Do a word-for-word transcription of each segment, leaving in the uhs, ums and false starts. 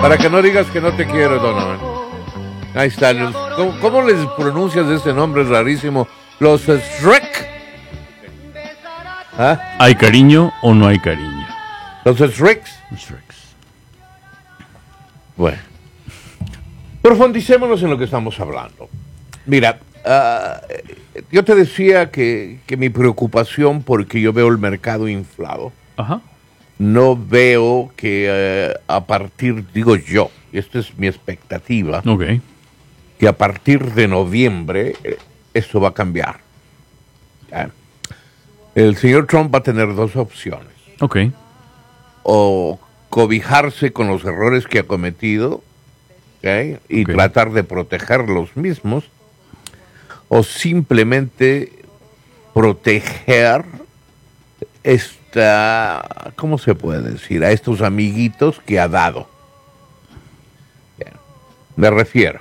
Para que no digas que no te quiero, Donovan. Ahí está. Los, ¿cómo, ¿Cómo les pronuncias ese nombre rarísimo? Los Shrek. ¿Ah? ¿Hay cariño o no hay cariño? Los Shreks. Shreks. Bueno. Profundicémonos en lo que estamos hablando. Mira, uh, yo te decía que, que mi preocupación porque yo veo el mercado inflado. Ajá. No veo que uh, a partir, digo yo, y esta es mi expectativa, Ok. que a partir de noviembre eh, esto va a cambiar. ¿Ya? El señor Trump va a tener dos opciones. Ok. O cobijarse con los errores que ha cometido, ¿okay? y Ok. tratar de proteger los mismos, o simplemente proteger esta, ¿cómo se puede decir? A estos amiguitos que ha dado. Bien. Me refiero.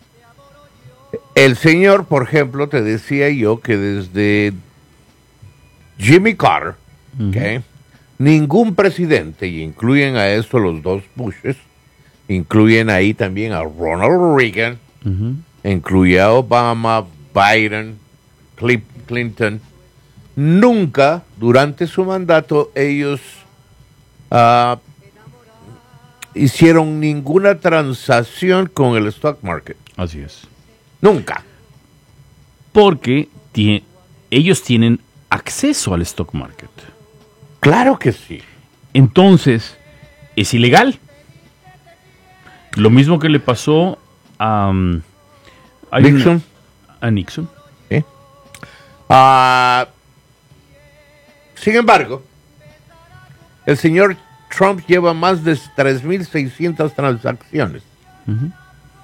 El señor, por ejemplo, te decía yo que desde Jimmy Carter, Uh-huh. ¿okay? ningún presidente, y incluyen a esto los dos Bushes, incluyen ahí también a Ronald Reagan, Uh-huh. incluye a Obama, Biden, Clinton, nunca durante su mandato ellos uh, hicieron ninguna transacción con el stock market. Así es. Nunca. Porque tie- ellos tienen acceso al stock market. Claro que sí. Entonces, es ilegal. Lo mismo que le pasó a, um, hay Nixon. una- a Nixon. ¿Sí? Ah, sin embargo, el señor Trump lleva más de tres mil seiscientas transacciones. Uh-huh.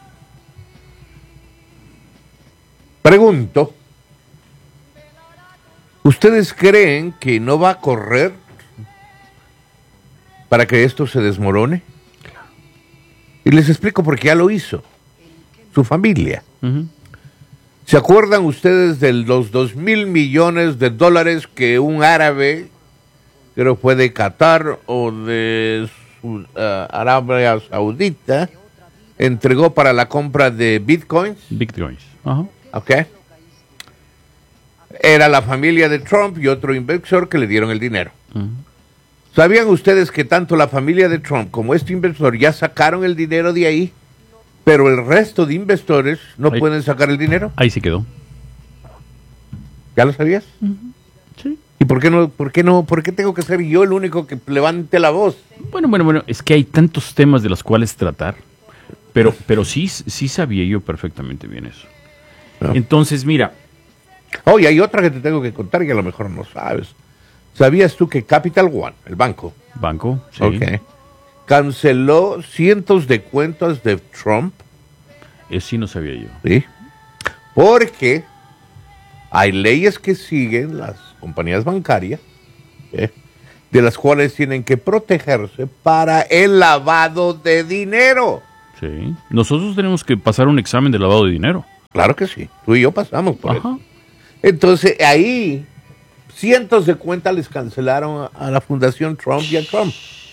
Pregunto, ¿ustedes creen que no va a correr para que esto se desmorone? Y les explico por qué ya lo hizo. Su familia. Uh-huh. ¿Se acuerdan ustedes de los dos mil millones de dólares que un árabe, creo fue de Qatar o de su, uh, Arabia Saudita, entregó para la compra de bitcoins? Bitcoins. Ajá. ¿Ok? Era la familia de Trump y otro inversor que le dieron el dinero. Uh-huh. ¿Sabían ustedes que tanto la familia de Trump como este inversor ya sacaron el dinero de ahí, pero el resto de inversores no Ahí- pueden sacar el dinero? Ahí se quedó. ¿Ya lo sabías? Sí. ¿Y por qué no, por qué no, por qué tengo que ser yo el único que levante la voz? Bueno, bueno, bueno, es que hay tantos temas de los cuales tratar, pero, pero sí, sí sabía yo perfectamente bien eso. No. Entonces, mira, Oh, y hay otra que te tengo que contar que a lo mejor no sabes. ¿Sabías tú que Capital One, el banco, banco, sí. ok, canceló cientos de cuentas de Trump? Eso sí no sabía yo. ¿Sí? Porque hay leyes que siguen las compañías bancarias, ¿eh? de las cuales tienen que protegerse para el lavado de dinero. Sí. Nosotros tenemos que pasar un examen de lavado de dinero. Claro que sí, tú y yo pasamos por eso. Ajá. Entonces ahí cientos de cuentas les cancelaron a, a la Fundación Trump y a Trump.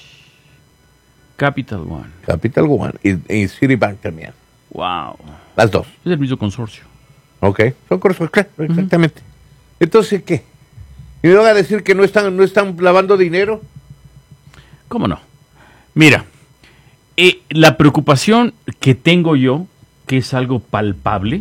Capital One. Capital One y, y Citibank también. Wow. Las dos. Es el mismo consorcio. Ok, son cosas, claro, exactamente. Entonces, ¿qué? ¿Y me van a decir que no están, no están lavando dinero? ¿Cómo no? Mira, eh, la preocupación que tengo yo, que es algo palpable,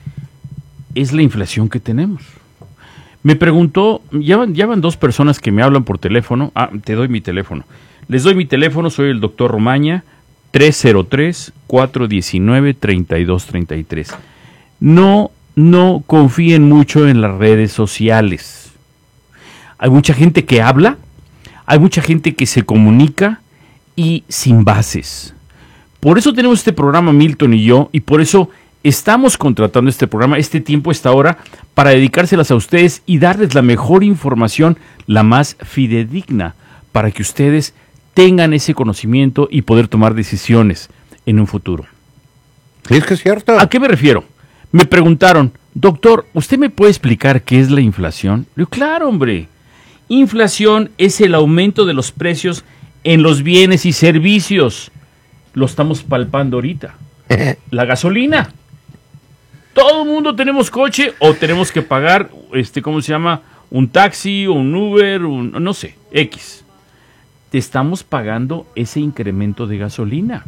es la inflación que tenemos. Me preguntó, ya van, ya van dos personas que me hablan por teléfono. Ah, te doy mi teléfono. Les doy mi teléfono, soy el doctor Romaña, tres cero tres, cuatro uno nueve, tres dos tres tres. No, no confíen mucho en las redes sociales. Hay mucha gente que habla, hay mucha gente que se comunica y sin bases. Por eso tenemos este programa Milton y yo, y por eso estamos contratando este programa, este tiempo, esta hora, para dedicárselas a ustedes y darles la mejor información, la más fidedigna, para que ustedes tengan ese conocimiento y poder tomar decisiones en un futuro. Sí, es que es cierto. ¿A qué me refiero? Me preguntaron, doctor, ¿usted me puede explicar qué es la inflación? Le digo, claro, hombre. Inflación es el aumento de los precios en los bienes y servicios. lo estamos palpando ahorita. La gasolina. Todo el mundo tenemos coche o tenemos que pagar, este, ¿cómo se llama? Un taxi o un Uber, un, no sé, X. Te estamos pagando ese incremento de gasolina.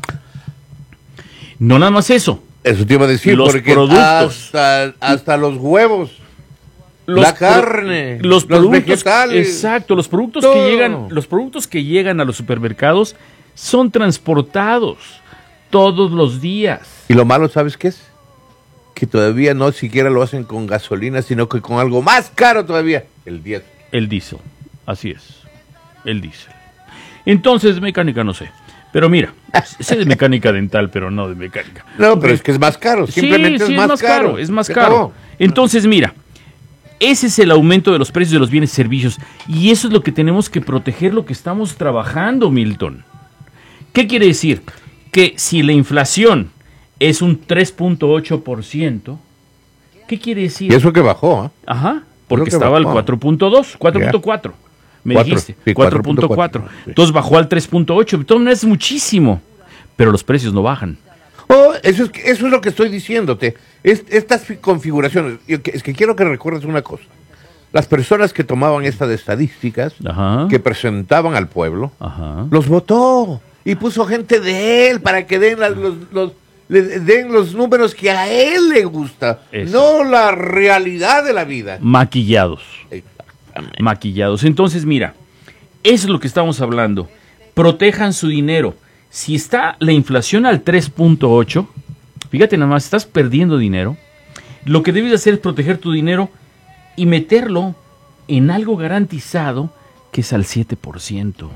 No nada más eso. Eso te iba a decir, los porque productos, hasta, hasta los huevos, los la carne, pro, los, los productos, vegetales. Exacto, los productos todo. que llegan, los productos que llegan a los supermercados son transportados todos los días. Y lo malo, ¿sabes qué es? Que todavía no siquiera lo hacen con gasolina, sino que con algo más caro todavía, el diésel. El diésel, así es, el diésel. Entonces, mecánica no sé, pero mira, sé de mecánica dental, pero no de mecánica. No, pero es que es más caro, simplemente sí, sí, es, más es más caro, caro. es más Se caro. acabó. Entonces, mira, ese es el aumento de los precios de los bienes y servicios, y eso es lo que tenemos que proteger, lo que estamos trabajando, Milton. ¿Qué quiere decir? Que si la inflación es un tres punto ocho por ciento, ¿qué quiere decir? Y eso que bajó, ¿eh? Ajá, porque que estaba al bajó. cuatro punto dos, cuatro punto cuatro. Me Cuatro, dijiste, sí, cuatro punto cuatro. sí. Entonces bajó al tres punto ocho. Entonces no es muchísimo, pero los precios no bajan. Oh, eso, es, eso es lo que estoy diciéndote. Es, estas fi- configuraciones, yo que- es que quiero que recuerdes una cosa. Las personas que tomaban estas estadísticas, Ajá. que presentaban al pueblo, Ajá. los votó y puso gente de él para que den, las- los, los, le den los números que a él le gusta, Eso. no la realidad de la vida. Maquillados. Exactamente. Maquillados. Entonces, mira, eso es lo que estamos hablando. Protejan su dinero. Si está la inflación al tres punto ocho, fíjate nada más, estás perdiendo dinero. Lo que debes hacer es proteger tu dinero y meterlo en algo garantizado que es al siete por ciento.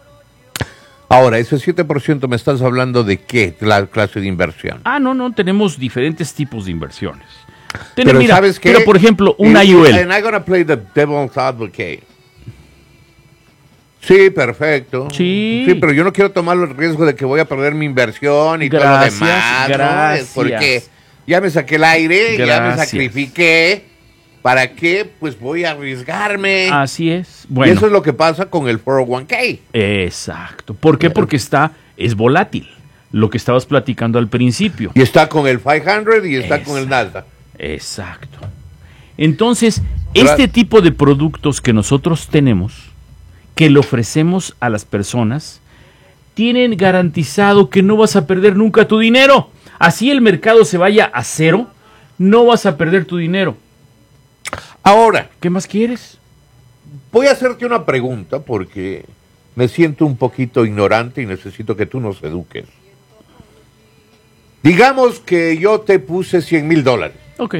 Ahora, ese siete por ciento me estás hablando de qué la clase de inversión. Ah, no, no, tenemos diferentes tipos de inversiones. Ten- Pero mira, ¿sabes qué? pero por ejemplo, un Y- I U L. And I'm gonna play the devil's advocate. Sí, perfecto. Sí. Sí, pero yo no quiero tomar el riesgo de que voy a perder mi inversión y Gracias, todo lo demás. ¿no? gracias. Porque ya me saqué el aire, ya me Gracias. sacrifiqué. ¿Para qué? Pues voy a arriesgarme. Así es. Y Bueno, eso es lo que pasa con el cuatro oh uno k. exacto. ¿Por qué? Porque está, es volátil. Lo que estabas platicando al principio. Y está con el quinientos y está con el Nasdaq. Exacto. Entonces, Gra- este tipo de productos que nosotros tenemos, que le ofrecemos a las personas, tienen garantizado que no vas a perder nunca tu dinero. Así el mercado se vaya a cero, no vas a perder tu dinero. Ahora, ¿Qué más quieres? voy a hacerte una pregunta porque me siento un poquito ignorante y necesito que tú nos eduques. Digamos que yo te puse cien mil dólares. Ok.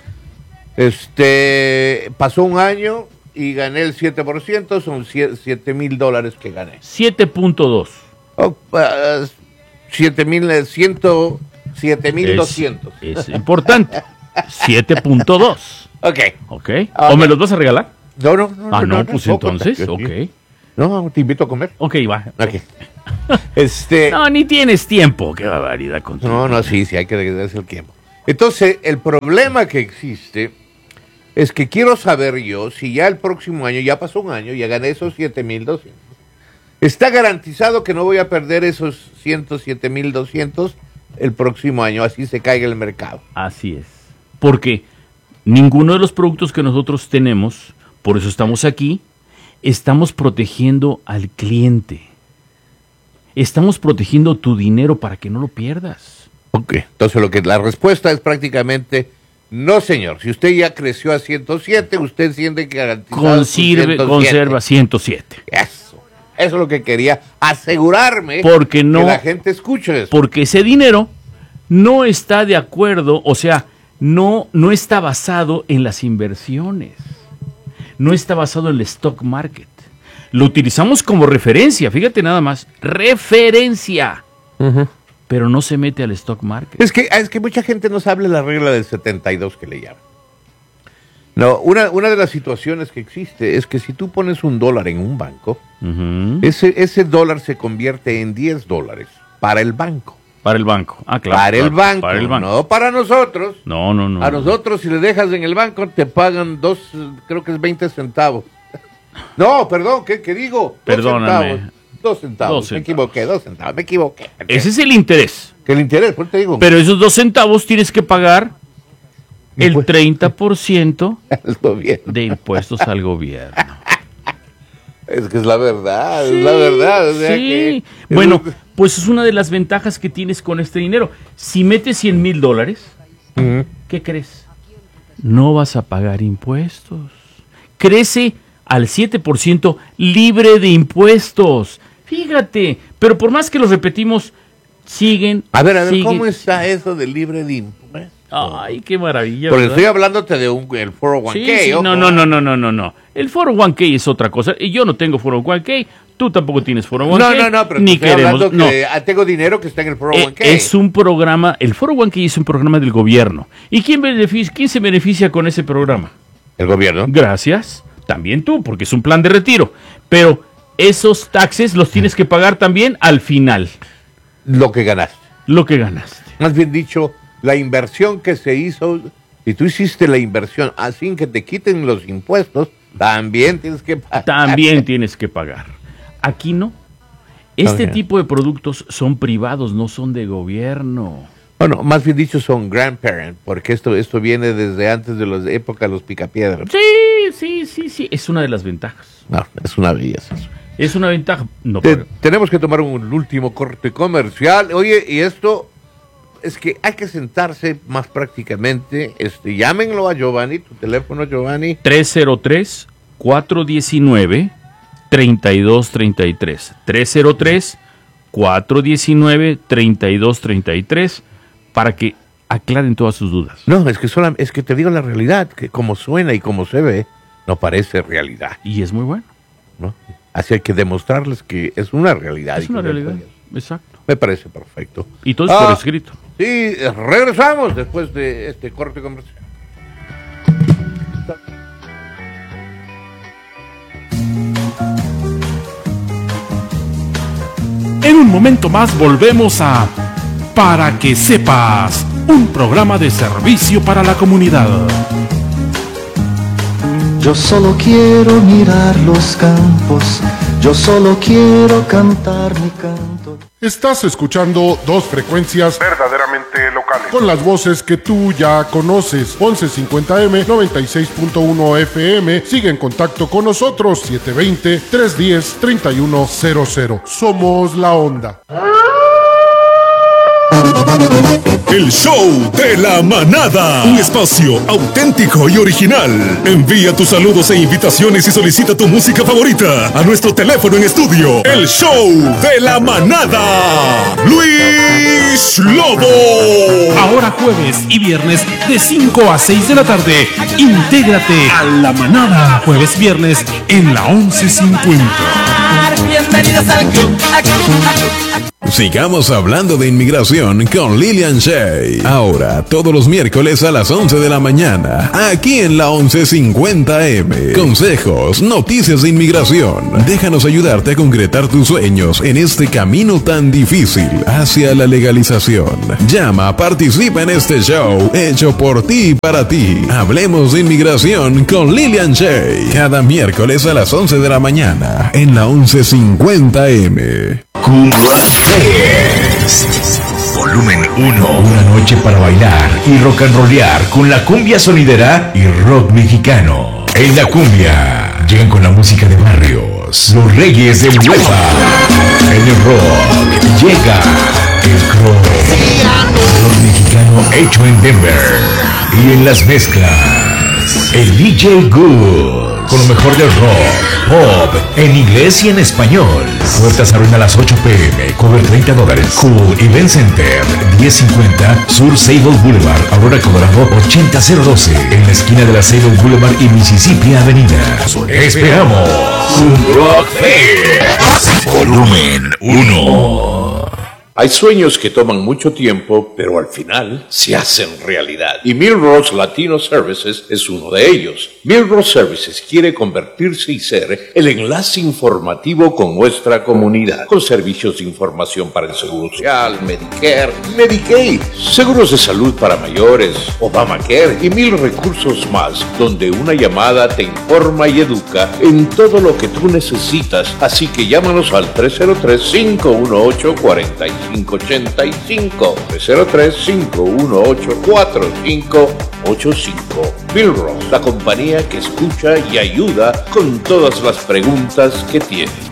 Este, pasó un año y gané el siete por ciento, son siete mil dólares que gané. siete punto dos. Oh, uh, siete mil, ciento, siete mil doscientos. Es, es importante. siete punto dos. Ok. Ok. Ok. ¿O me los vas a regalar? No, no, no. Ah, no, no, pues no, entonces, no, ok. No, te invito a comer. Ok, va. Ok. Este. No, ni tienes tiempo. Qué barbaridad contigo. No, no, sí, sí, hay que darse el tiempo. Entonces, el problema que existe es que quiero saber yo si ya el próximo año, ya pasó un año, ya gané esos siete mil doscientos. Está garantizado que no voy a perder esos ciento siete mil doscientos el próximo año, así se caiga el mercado. Así es. Porque ninguno de los productos que nosotros tenemos, por eso estamos aquí, estamos protegiendo al cliente. Estamos protegiendo tu dinero para que no lo pierdas. Ok. Entonces, lo que la respuesta es prácticamente no, señor. Si usted ya creció a ciento siete, usted siente que garantizado su Conserve, ciento siete. conserva ciento siete. Eso. Eso es lo que quería asegurarme. Porque no- que la gente escuche eso. Porque ese dinero no está de acuerdo, o sea, no, no está basado en las inversiones. No está basado en el stock market. Lo utilizamos como referencia, fíjate nada más. Referencia. Pero no se mete al stock market. Es que, es que mucha gente no sabe la regla del setenta y dos que le llaman. No, una, una de las situaciones que existe es que si tú pones un dólar en un banco, Ujú. ese, ese dólar se convierte en diez dólares para el banco. Para el banco. Ah, claro. para, el claro, banco Para el banco. no para nosotros. No, no, no. A no. nosotros, si le dejas en el banco, te pagan dos, eh, creo que es veinte centavos. No, perdón, ¿qué, qué digo? Dos Perdóname. centavos. Dos centavos, Dos centavos. me equivoqué, dos centavos, me equivoqué. Ese es el interés. Que el interés, pues te digo. Pero esos dos centavos tienes que pagar el Pues- treinta por ciento El gobierno. de impuestos al gobierno. Es que es la verdad, es la verdad. O sea Sí. que- Bueno, pues es una de las ventajas que tienes con este dinero. Si metes cien mil dólares, Ujú. ¿qué crees? No vas a pagar impuestos. Crece al siete por ciento libre de impuestos. Fíjate, pero por más que lo repetimos, siguen. A ver, a ver, siguen. ¿cómo está eso de libre de impuestos? Ay, qué maravilla. Porque ¿verdad? estoy hablándote de un el cuatro oh uno Sí, k. sí, ojo. no, no, no, no, no, no, no. El cuatro oh uno k es otra cosa. Y yo no tengo cuatro oh uno k. Tú tampoco tienes cuatro oh uno k. No, no, no, pero ni te estoy queremos. hablando No. que ah, tengo dinero que está en el cuatro oh uno k. Eh, es un programa, el cuatro oh uno k es un programa del gobierno. ¿Y quién, beneficia, quién se beneficia con ese programa? El gobierno. Gracias. También tú, porque es un plan de retiro. Pero esos taxes los tienes que pagar también al final, Lo que ganaste. lo que ganaste. Más bien dicho, la inversión que se hizo, si tú hiciste la inversión así que te quiten los impuestos, también tienes que pagar. También tienes que pagar. Aquí no. Este Ok. tipo de productos son privados, no son de gobierno. Bueno, más bien dicho son grandparent, porque esto esto viene desde antes de la época de los picapiedras. Sí, sí, sí, sí. Es una de las ventajas. No, es una belleza eso. Es una ventaja. No Te- paga. tenemos que tomar un último corte comercial. Oye, y esto es que hay que sentarse más prácticamente. Este, llámenlo a Giovanni, tu teléfono, Giovanni. tres cero tres, cuatro uno nueve, tres dos tres tres. tres cero tres, cuatro uno nueve, tres dos tres tres para que aclaren todas sus dudas. No, es que sola- es que te digo la realidad, que como suena y como se ve, no parece realidad, Y es muy bueno. ¿no? Así hay que demostrarles que es una realidad. y Es una que no realidad. puede- Exacto. Me parece perfecto. Y todo es por Ah, escrito. Sí, regresamos después de este corte comercial. En un momento más volvemos a Para que sepas, un programa de servicio para la comunidad. Yo solo quiero mirar los campos, yo solo quiero cantar mi canto. Estás escuchando dos frecuencias verdaderamente locales. con las voces que tú ya conoces. once cincuenta eme, noventa y seis punto uno efe eme. Sigue en contacto con nosotros. siete dos cero, tres uno cero, tres uno cero cero. Somos La Onda. El show de la manada. Un espacio auténtico y original. Envía tus saludos e invitaciones y solicita tu música favorita a nuestro teléfono en estudio. El show de la manada. Luis Lobo. Ahora jueves y viernes de cinco a seis de la tarde. Intégrate a la manada. Jueves, viernes en la once cincuenta. Bienvenidos al club, al club, al club. Sigamos hablando de inmigración con Lilian Shay. Ahora, todos los miércoles a las once de la mañana, aquí en la once cincuenta eme. Consejos, noticias de inmigración. Déjanos ayudarte a concretar tus sueños en este camino tan difícil hacia la legalización. Llama, participa en este show hecho por ti y para ti. Hablemos de inmigración con Lilian Shay. Cada miércoles a las once de la mañana en la once cincuenta eme. Cumbia Fest. Volumen uno. Una noche para bailar y rock and rollear con la cumbia sonidera y rock mexicano. En la cumbia llegan con la música de barrios, los reyes del huepa. En el rock llega el rock, rock mexicano hecho en Denver. Y en las mezclas, el D J Good. Con lo mejor del rock, pop, en inglés y en español. Puertas abren a las ocho peme, cover treinta dólares. Cool Event Center, diez cincuenta, Sur Sable Boulevard, Aurora, Colorado, ochenta cero doce. En la esquina de la Sable Boulevard y Mississippi Avenida. Esperamos. Un Rock Fest. Volumen uno. Hay sueños que toman mucho tiempo, pero al final se hacen realidad. Y Millrose Latino Services es uno de ellos. Millrose Services quiere convertirse y ser el enlace informativo con nuestra comunidad, con servicios de información para el Seguro Social, Medicare, Medicaid, seguros de salud para mayores, Obamacare y mil recursos más, donde una llamada te informa y educa en todo lo que tú necesitas. Así que llámanos al tres cero tres, cinco uno ocho, cuatro cinco ocho cinco, tres cero tres, cinco uno ocho, cuatro cinco ocho cinco. Millrose, la compañía que escucha y ayuda con todas las preguntas que tienes.